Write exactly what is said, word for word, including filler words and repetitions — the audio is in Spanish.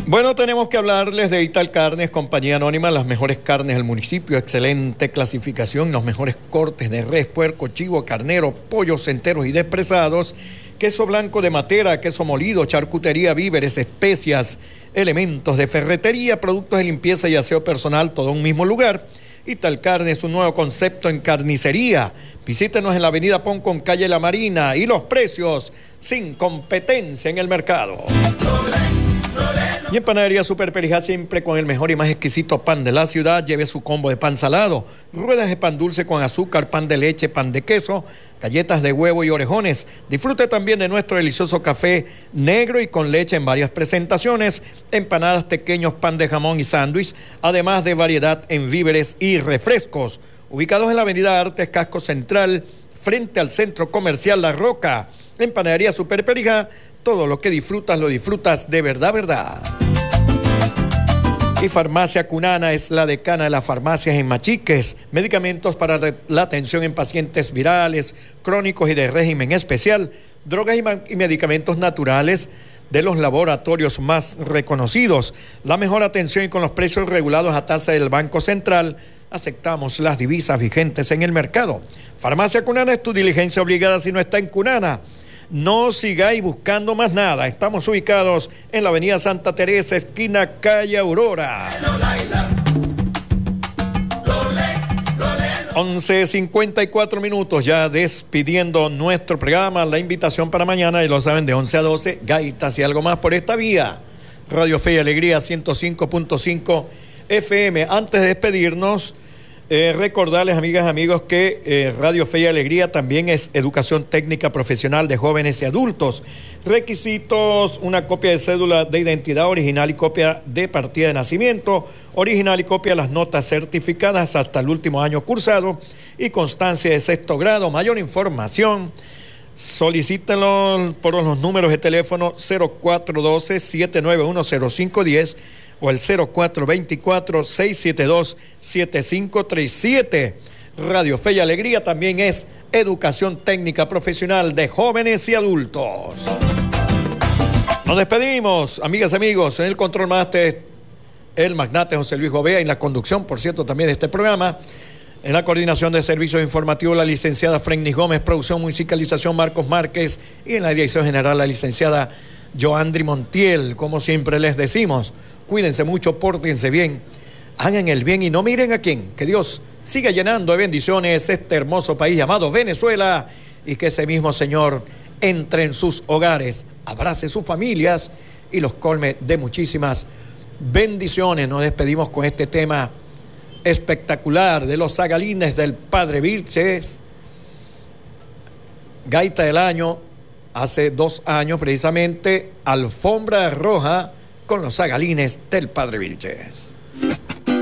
Bueno, tenemos que hablarles de Ital Carnes, compañía anónima, las mejores carnes del municipio, excelente clasificación, los mejores cortes de res, puerco, chivo, carnero, pollos enteros y despresados, queso blanco de Matera, queso molido, charcutería, víveres, especias, elementos de ferretería, productos de limpieza y aseo personal, todo en un mismo lugar. Ital Carnes es un nuevo concepto en carnicería. Visítenos en la avenida Poncón, calle La Marina, y los precios sin competencia en el mercado. Y en Panadería Super Perijá, siempre con el mejor y más exquisito pan de la ciudad. Lleve su combo de pan salado, ruedas de pan dulce con azúcar, pan de leche, pan de queso, galletas de huevo y orejones. Disfrute también de nuestro delicioso café negro y con leche en varias presentaciones, empanadas, pequeños, pan de jamón y sándwich, además de variedad en víveres y refrescos. Ubicados en la avenida Artes, Casco Central, frente al Centro Comercial La Roca. En Panadería Super Perijá, todo lo que disfrutas, lo disfrutas de verdad, verdad. Y Farmacia Cunana es la decana de las farmacias en Machiques. Medicamentos para la atención en pacientes virales, crónicos y de régimen especial. Drogas y, y medicamentos naturales de los laboratorios más reconocidos. La mejor atención y con los precios regulados a tasa del Banco Central. Aceptamos las divisas vigentes en el mercado. Farmacia Cunana es tu diligencia obligada si no está en Cunana. No sigáis buscando más nada. Estamos ubicados en la avenida Santa Teresa, esquina calle Aurora. once cincuenta y cuatro minutos, ya despidiendo nuestro programa. La invitación para mañana, y lo saben, de once a doce, gaitas y algo más por esta vía. Radio Fe y Alegría, ciento cinco punto cinco F M. Antes de despedirnos, Eh, recordarles, amigas y amigos, que eh, Radio Fe y Alegría también es educación técnica profesional de jóvenes y adultos. Requisitos: una copia de cédula de identidad original y copia de partida de nacimiento, original y copia de las notas certificadas hasta el último año cursado y constancia de sexto grado. Mayor información, solicítenlo por los números de teléfono cero cuatro uno dos, siete nueve uno, cero cinco uno cero o el cero cuatro veinticuatro, seiscientos setenta y dos, setenta y cinco treinta y siete. Radio Fe y Alegría también es educación técnica profesional de jóvenes y adultos. Nos despedimos, amigas y amigos. En el control máster, el magnate José Luis Gobea, y en la conducción, por cierto, también de este programa. En la coordinación de servicios informativos, la licenciada Frenny Gómez, producción, musicalización, Marcos Márquez, y en la dirección general, la licenciada Joandri Montiel. Como siempre les decimos, cuídense mucho, pórtense bien, hagan el bien y no miren a quién. Que Dios siga llenando de bendiciones este hermoso país llamado Venezuela, y que ese mismo Señor entre en sus hogares, abrace sus familias y los colme de muchísimas bendiciones. Nos despedimos con este tema espectacular de los Zagalines del Padre Vilches, gaita del año. Hace dos años, precisamente, alfombra roja con los Zagalines del Padre Vilches.